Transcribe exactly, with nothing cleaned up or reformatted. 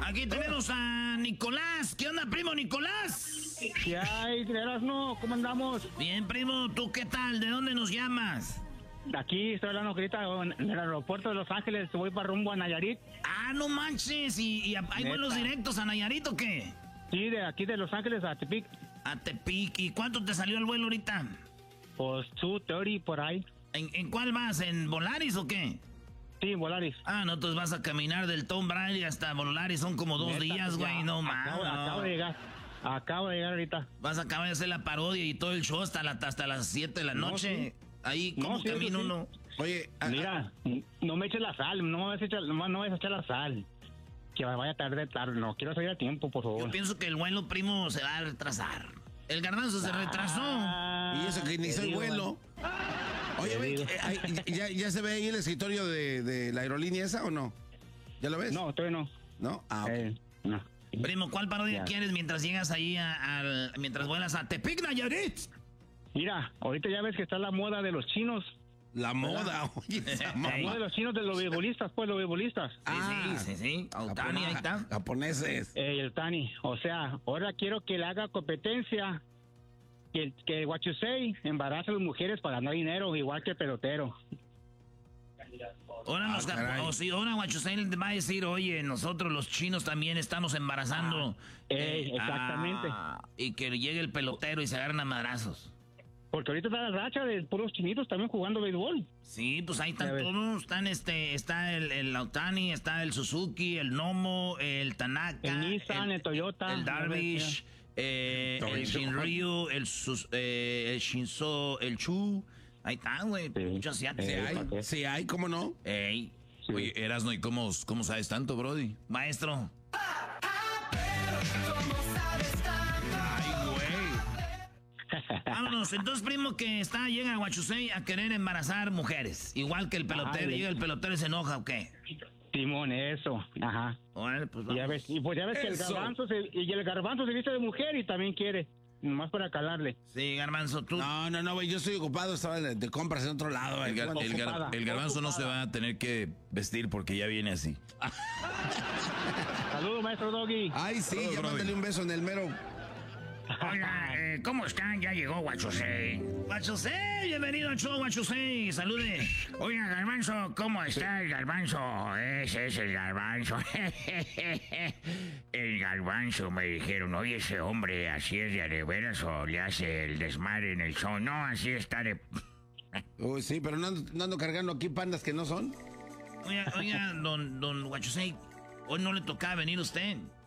Aquí tenemos a Nicolás. ¿Qué onda, primo Nicolás? ¿Qué hay, no? ¿Cómo andamos? Bien, primo. ¿Tú qué tal? ¿De dónde nos llamas? De aquí estoy hablando ahorita en el aeropuerto de Los Ángeles. Voy para rumbo a Nayarit. Ah, no manches. ¿Y, y hay vuelos directos a Nayarit o qué? Sí, de aquí de Los Ángeles a Tepic. A Tepic. ¿Y cuánto te salió el vuelo ahorita? Pues dos treinta por ahí. ¿En, ¿En cuál vas? ¿En Volaris o qué? Sí, en Volaris. Ah, no, entonces vas a caminar del Tom Brady hasta Volaris. Son como dos Neta, días, güey. No mames. Acabo, acabo de llegar. Acabo de llegar ahorita. Vas a acabar de hacer la parodia y todo el show hasta, la, hasta las siete de la No, noche. sí. Ahí, ¿cómo No, sí, camina sí. uno? Oye, mira, no me eches la sal. No me vayas a echar, no, no vayas a echar la sal. Que vaya tarde, tarde. No, quiero salir a tiempo, por favor. Yo pienso que el vuelo, primo, se va a retrasar. El garbanzo se retrasó. Y eso que inició el vuelo. Oye, ve, eh, ay, ¿ya, ¿ya se ve ahí el escritorio de, de la aerolínea esa o no? ¿Ya lo ves? No, todavía no. ¿No? Ah, ok. Eh, no. Primo, ¿cuál parodia Ya. quieres mientras llegas ahí a, al... mientras vuelas a Tepic, Nayarit? Mira, ahorita ya ves que está la moda de los chinos. La moda, oye, esa La moda. moda de los chinos de los beisbolistas, pues, los beisbolistas. Sí, sí, sí, sí. Otani, ahí está. Japoneses. Eh, el Tani. O sea, ahora quiero que le haga competencia. Que, el- que what you say, embaraza a las mujeres para ganar dinero, igual que el pelotero. Ahora, los, Ah, caray. o sí, ahora Huachusein va a decir, oye, nosotros los chinos también estamos embarazando. Eh, exactamente. ah, y que llegue el pelotero y se agarren a madrazos. Porque ahorita está la racha de puros chinitos también jugando béisbol. Sí, pues ahí Ya están ves. todos. Están este, está el, el Otani, está el Suzuki, el Nomo, el Tanaka, El Nissan, el Toyota. el Darvish, eh, el Toyota. Shinryu, el, Sus- eh, el Shinzo, el Chu. Ahí están, güey. Sí. Muchos Sí asiáticos. hay, sí hay, ¿cómo no? Ey, Sí. Oye, Erasno, ¿y cómo, cómo sabes tanto, Brody? maestro. Ay, güey. Vámonos, entonces, primo, que está, llega a Huachusei a querer embarazar mujeres. Igual que el pelotero. Ay, llega el pelotero y se enoja, ¿o qué? Timón, eso. Ajá. Órale, pues Y ya vamos. ves, y pues ya ves que el Eso. garbanzo se, y el garbanzo se viste de mujer y también quiere. Nomás para calarle. Sí, Garbanzo, tú. No, no, no, güey, yo estoy ocupado, estaba de, de compras en otro lado. El, güey. gar- el gar- Ocupada, el garbanzo no se va a tener que vestir porque ya viene así. Saludos, maestro Doggy. Ay, sí, Saludos, ya Brody. mándale un beso en el mero. Oiga, eh, ¿cómo están? Ya llegó Huachusei. Huachusei, bienvenido al show, Huachusei. Salude. Oiga, Garbanzo, ¿cómo está el Garbanzo? Ese es el Garbanzo. El Garbanzo, me dijeron. Oye, ese hombre, ¿así es de de veras o le hace el desmadre en el show? No, así está de... Uy, sí, pero no ando, no ando cargando aquí pandas que no son. Oiga, oiga, don, don Huachusei, hoy no le tocaba venir a usted.